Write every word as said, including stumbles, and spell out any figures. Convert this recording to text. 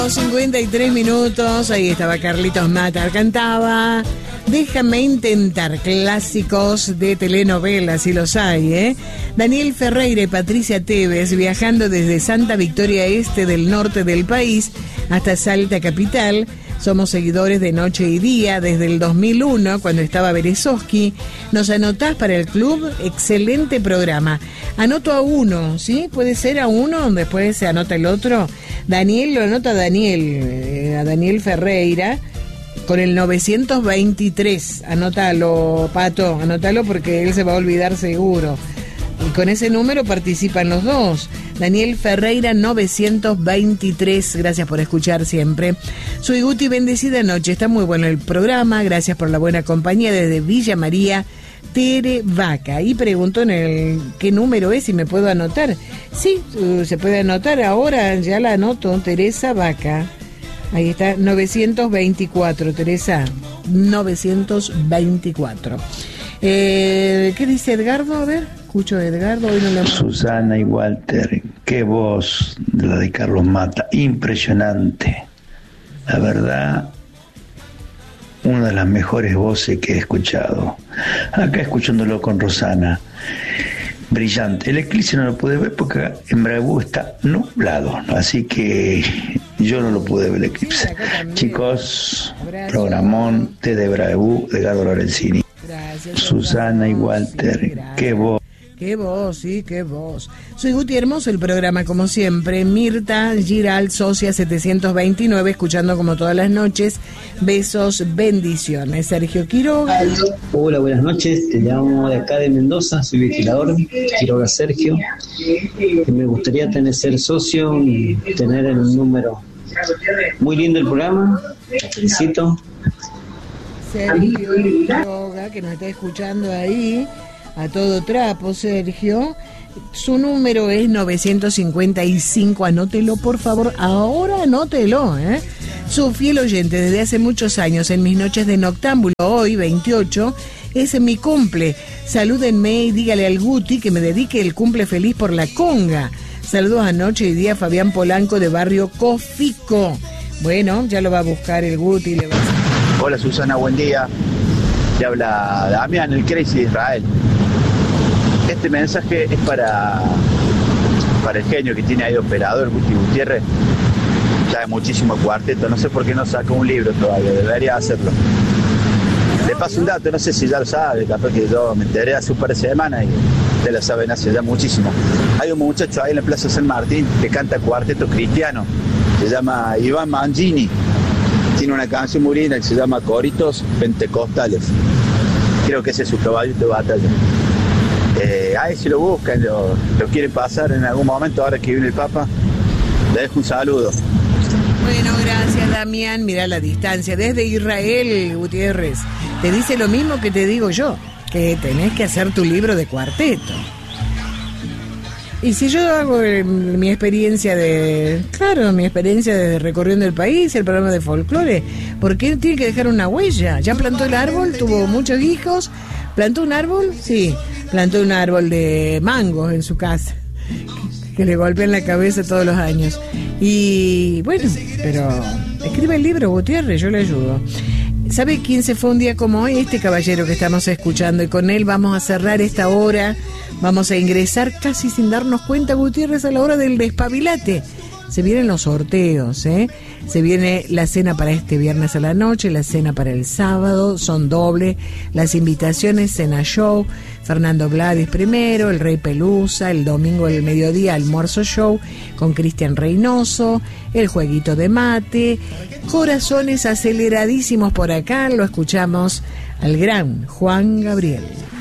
cincuenta y tres minutos, ahí estaba Carlitos Matar, cantaba Déjame intentar, clásicos de telenovelas, si los hay, ¿eh? Daniel Ferreira y Patricia Tevez viajando desde Santa Victoria Este del norte del país hasta Salta capital. Somos seguidores de Noche y Día desde el dos mil uno, cuando estaba Berezovsky. ¿Nos anotás para el club? Excelente programa. Anoto a uno, ¿sí? Puede ser a uno, después se anota el otro. Daniel, lo anota Daniel, eh, a Daniel Ferreira, con el novecientos veintitrés. Anótalo, Pato, anótalo porque él se va a olvidar seguro. Y con ese número participan los dos. Daniel Ferreira novecientos veintitrés, gracias por escuchar siempre. Soy Guti, bendecida noche, está muy bueno el programa, gracias por la buena compañía desde Villa María, Tere Vaca. Y pregunto en el qué número es, si me puedo anotar. Sí, uh, se puede anotar ahora, ya la anoto, Teresa Vaca. Ahí está, novecientos veinticuatro, Teresa, novecientos veinticuatro. Eh, ¿Qué dice Edgardo? A ver, escucho a Edgardo. Hoy no le... Susana y Walter, qué voz de la de Carlos Mata, impresionante. La verdad, una de las mejores voces que he escuchado. Acá escuchándolo con Rosana, brillante. El eclipse no lo pude ver porque en Braebú está nublado, así que yo no lo pude ver el eclipse. Sí, chicos, abrazo. Programón desde Braebú, de Edgardo Lorenzini. Gracias, Susana y Walter, gracias. Qué voz. Qué voz, sí, qué voz. Soy Guti, hermoso el programa como siempre. Mirta Giral, socia setecientos veintinueve, escuchando como todas las noches. Besos, bendiciones. Sergio Quiroga. Hola, buenas noches. Te llamo de acá de Mendoza, soy vigilador. Quiroga Sergio. Me gustaría tener ser socio y tener el número. Muy lindo el programa. Te felicito. Sergio Quiroga, que nos está escuchando ahí. A todo trapo, Sergio. Su número es novecientos cincuenta y cinco. Anótelo, por favor. Ahora anótelo, ¿eh? Su fiel oyente desde hace muchos años en mis noches de noctámbulo. Hoy, veintiocho, es mi cumple. Salúdenme y dígale al Guti que me dedique el cumple feliz por la conga. Saludos a Noche y Día, Fabián Polanco de Barrio Cofico. Bueno, ya lo va a buscar el Guti. Le va a... Hola, Susana, buen día. Te habla Damián, el Crazy de Israel. Este mensaje es para, para el genio que tiene ahí de operador, Guti Gutiérrez. Sabe muchísimo cuarteto, no sé por qué no saca un libro todavía, debería hacerlo. Le paso un dato, no sé si ya lo sabe, capaz que yo me enteré hace un par de semanas y te lo saben hace ya muchísimo. Hay un muchacho ahí en la Plaza San Martín que canta cuarteto cristiano, se llama Iván Mangini. Tiene una canción muy linda que se llama Coritos Pentecostales. Creo que ese es su caballo de batalla. Eh, ahí si lo buscan, lo, lo quieren pasar en algún momento, ahora que viene el Papa, le dejo un saludo. Bueno, gracias, Damián. Mirá la distancia. Desde Israel, Gutiérrez, te dice lo mismo que te digo yo, que tenés que hacer tu libro de cuarteto. Y si yo hago eh, mi experiencia de... Claro, mi experiencia de recorriendo el país, el programa de folclore, ¿por qué tiene que dejar una huella? Ya plantó el árbol, tuvo muchos hijos. ¿Plantó un árbol? Sí, plantó un árbol de mangos en su casa, que le golpean la cabeza todos los años. Y bueno, pero escribe el libro, Gutiérrez, yo le ayudo. ¿Sabe quién se fue un día como hoy? Este caballero que estamos escuchando, y con él vamos a cerrar esta hora. Vamos a ingresar casi sin darnos cuenta, Gutiérrez, a la hora del despabilate. Se vienen los sorteos, ¿eh? Se viene la cena para este viernes a la noche, la cena para el sábado, son doble. Las invitaciones, cena show, Fernando Gladys primero, el Rey Pelusa, el domingo del mediodía, almuerzo show con Cristian Reynoso, el jueguito de mate, corazones aceleradísimos por acá, lo escuchamos al gran Juan Gabriel.